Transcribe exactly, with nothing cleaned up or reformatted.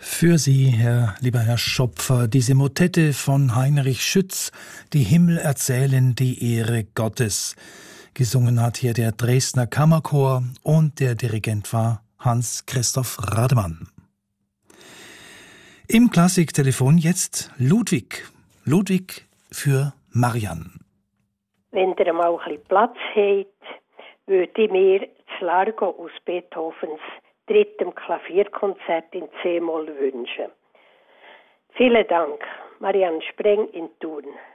Für Sie, Herr, lieber Herr Schopfer, diese Motette von Heinrich Schütz, Die Himmel erzählen die Ehre Gottes. Gesungen hat hier der Dresdner Kammerchor und der Dirigent war Hans-Christoph Rademann. Im Klassiktelefon jetzt Ludwig. Ludwig für Marianne. Wenn ihr mal ein bisschen Platz habt, würde ich mir das Largo aus Beethovens drittem Klavierkonzert in C-Moll wünschen. Vielen Dank, Marianne Spreng in Thun.